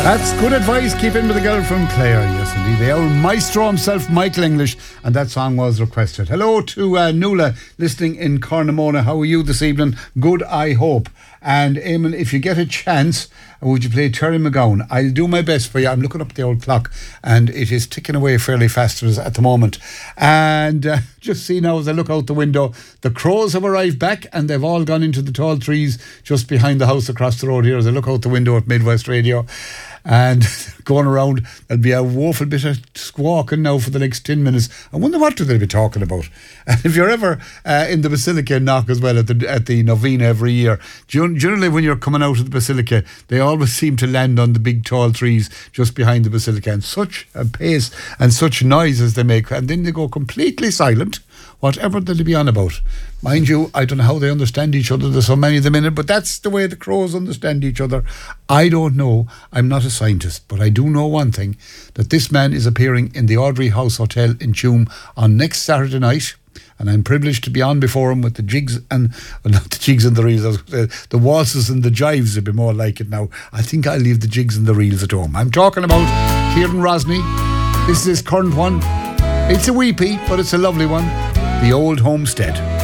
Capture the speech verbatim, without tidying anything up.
That's good advice. Keep in with the girl from Clare. Yes, indeed. The old maestro himself, Michael English, and that song was requested. Hello to uh, Nuala, listening in Cornamona. How are you this evening? Good, I hope. And Eamon, if you get a chance, would you play Terry McGowan? I'll do my best for you. I'm looking up at the old clock and it is ticking away fairly fast at the moment. And uh, just see now as I look out the window, the crows have arrived back and they've all gone into the tall trees just behind the house across the road here as I look out the window at Midwest Radio. And going around, there'll be a woeful bit of squawking now for the next ten minutes. I wonder what they'll be talking about. And if you're ever uh, in the Basilica in Knock as well, at the at the Novena every year, generally when you're coming out of the Basilica, they always seem to land on the big tall trees just behind the Basilica. And such a pace and such noises they make. And then they go completely silent, whatever they'll be on about. Mind you, I don't know how they understand each other. There's so many of them in it, but that's the way the crows understand each other. I don't know. I'm not a scientist, but I do know one thing, that this man is appearing in the Audrey House Hotel in Tuam on next Saturday night. And I'm privileged to be on before him with the jigs and, well, not the jigs and the reels, I was gonna say, the waltzes and the jives would be more like it now. I think I'll leave the jigs and the reels at home. I'm talking about Kieran Rosny. This is his current one. It's a weepy, but it's a lovely one. The Old Homestead.